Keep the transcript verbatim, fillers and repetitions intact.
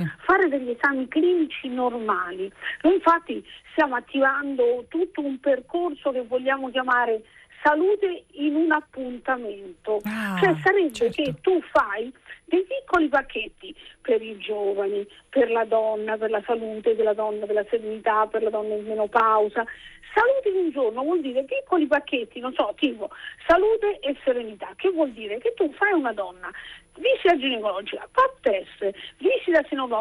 fare degli esami clinici normali. Noi infatti stiamo attivando tutto un percorso che vogliamo chiamare salute in un appuntamento, Ah, cioè sarebbe certo. che tu fai dei piccoli pacchetti per i giovani, per la donna, per la salute della donna, per la serenità, per la donna in menopausa. Salute in un giorno vuol dire piccoli pacchetti, non so, tipo salute e serenità, che vuol dire che tu fai una donna, visita ginecologica, fa test, visita senodontologa,